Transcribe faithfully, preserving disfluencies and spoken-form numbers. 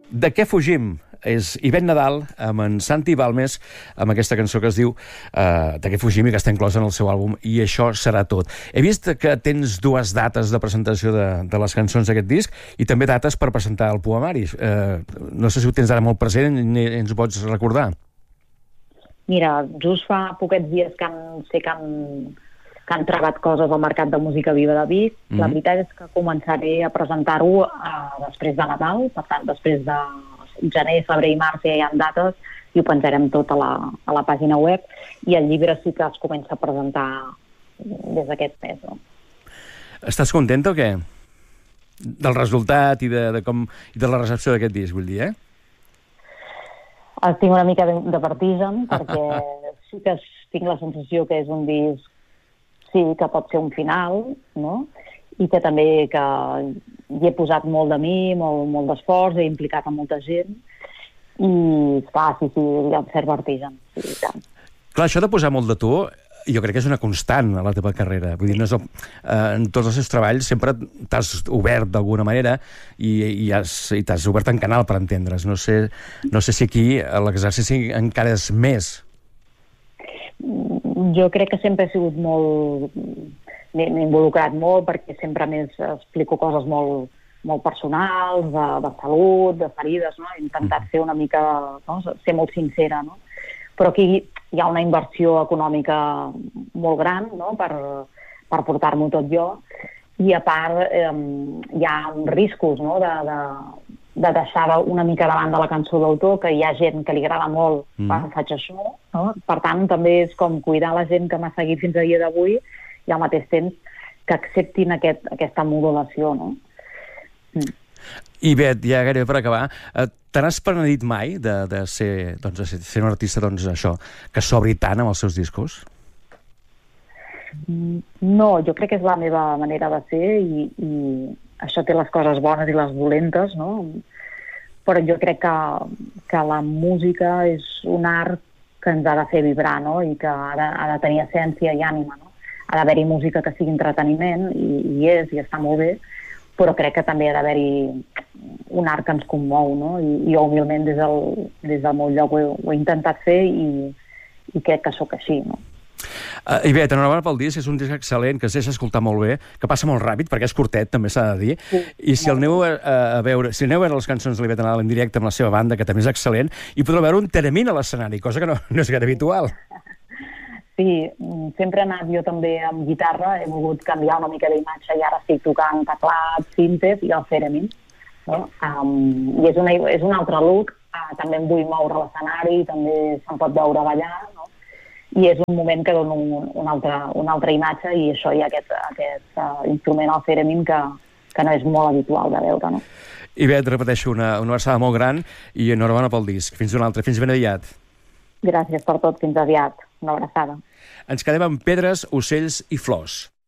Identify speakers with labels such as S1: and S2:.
S1: De què fugim? És Ivette Nadal amb en Santi Balmes, amb aquesta cançó que es diu uh, De què fugim i que està inclosa en el seu àlbum I això serà tot. He vist que tens dues dates de presentació de, de les cançons d'aquest disc i també dates per presentar el poemari. Uh, no sé si ho tens ara molt present i ens ho pots recordar.
S2: Mira, just fa poquets dies que han, sé que han, que han trebat coses al Mercat de Música Viva de Vic. Mm-hmm. La veritat és que començaré a presentar-ho uh, després de Nadal, per tant, després de gener, febrer i març ja hi ha dates i ho pensarem tot a la, a la pàgina web, i el llibre sí que es comença a presentar des d'aquest mes. No?
S1: Estàs contenta o què? Del resultat i de, de, com, i de la recepció d'aquest disc, vull dir, eh?
S2: Tinc una mica de, de vertigen, perquè sí que tinc la sensació que és un disc, sí, que pot ser un final, no? I que també que hi he posat molt de mi, molt, molt d'esforç, he implicat a molta gent, i clar, sí, sí, hi ha un cert vertigen. Sí, tant.
S1: Clar, això de posar molt de tu, jo crec que és una constant a la teva carrera. Vull dir, no és el, eh, en tots els seus treballs sempre t'has obert d'alguna manera i, i, has, i t'has obert en canal, per entendre's. No sé, no sé si aquí l'exercici encara és més.
S2: Jo crec que sempre he sigut molt... M'he involucrat molt perquè sempre més explico coses molt, molt personals, de, de salut, de ferides, no? He intentat ser una mica, no? Ser molt sincera, no? Però aquí hi ha una inversió econòmica molt gran, no? per, per portar-m'ho tot jo, i a part eh, hi ha uns riscos, no? de, de, de deixar una mica de banda la cançó d'autor, que hi ha gent que li agrada molt mm. quan faig això, no? Per tant, també és com cuidar la gent que m'ha seguit fins a dia d'avui i al mateix temps que acceptin aquest, aquesta modulació, no? Mm.
S1: Ivette, ja gairebé per acabar, eh, te n'has penedit mai de, de, ser, doncs, de ser un artista, doncs, això, que s'obri tant amb els seus discos?
S2: No, jo crec que és la meva manera de ser i, i això té les coses bones i les dolentes, no? Però jo crec que, que la música és un art que ens ha de fer vibrar, no? I que ha de, ha de tenir essència i ànima, no? Ha d'haver-hi música que sigui entreteniment, i, i és, i està molt bé, però crec que també ha d'haver-hi un art que ens commou, no? I, i jo humilment des del, des del meu lloc ho he, ho he intentat fer i, i crec que sóc així, no?
S1: Uh, Ivette, enhorabona pel disc, és un disc excel·lent, que es deixa escoltar molt bé, que passa molt ràpid, perquè és curtet, també s'ha de dir, sí, i si el aneu a, a veure, si aneu a veure les cançons de l'Ivette Nadal en directe amb la seva banda, que també és excel·lent, i podreu veure un teremín a l'escenari, cosa que no, no és gaire habitual.
S2: Sí, sempre he anat jo també amb guitarra, he volgut canviar una mica d'imatge i ara estic tocant teclat, cintes i el theremin. No? Um, I és, una, és un altre look, uh, també em vull moure a l'escenari, també se'm pot veure ballar, no? I és un moment que dono un, un altre, una altra imatge, i això hi ha aquest, aquest uh, instrument, el theremin, que, que no és molt habitual de veure. No?
S1: Ivette, repeteixo, una, una versada molt gran i enhorabona pel disc. Fins un altre, fins ben aviat.
S2: Gràcies per tot, fins aviat. Una abraçada.
S1: Ens quedem amb pedres, ocells i flors.